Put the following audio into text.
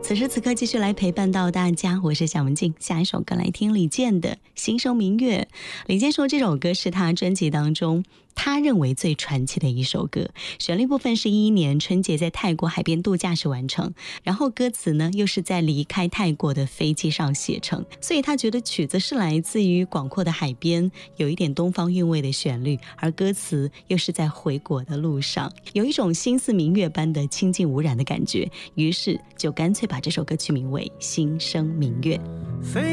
此时此刻继续来陪伴到大家，我是小文静。下一首歌来听李健的《心生明月》。李健说这首歌是他专辑当中他认为最传奇的一首歌，旋律部分是2011年春节在泰国海边度假时完成，然后歌词呢又是在离开泰国的飞机上写成，所以他觉得曲子是来自于广阔的海边，有一点东方韵味的旋律，而歌词又是在回国的路上，有一种心似明月般的清净无染的感觉，于是就干脆把这首歌取名为《心生明月》。